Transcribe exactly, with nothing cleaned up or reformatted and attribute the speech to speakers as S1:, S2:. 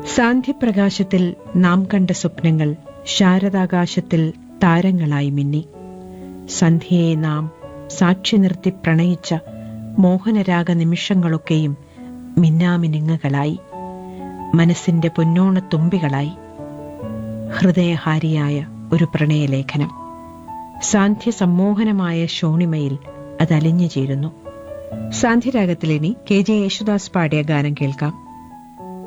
S1: സാന്ധ്യപ്രകാശത്തിൽ നാം കണ്ട സ്വപ്നങ്ങൾ ശാരദാകാശത്തിൽ താരങ്ങളായി മിന്നി. സന്ധ്യയെ നാം സാക്ഷി നിർത്തി പ്രണയിച്ച മോഹനരാഗ നിമിഷങ്ങളൊക്കെയും മിന്നാമിനുങ്ങുകളായി, മനസ്സിന്റെ പൊന്നോണത്തുമ്പികളായി. ഹൃദയഹാരിയായ ഒരു പ്രണയലേഖനം. സാന്ധ്യ സമ്മോഹനമായ ശോണിമയിൽ അതലിഞ്ഞു ചേരുന്നു. സാന്ധ്യരാഗത്തിലിനി കെ ജെ യേശുദാസ് പാടിയ ഗാനം കേൾക്കാം.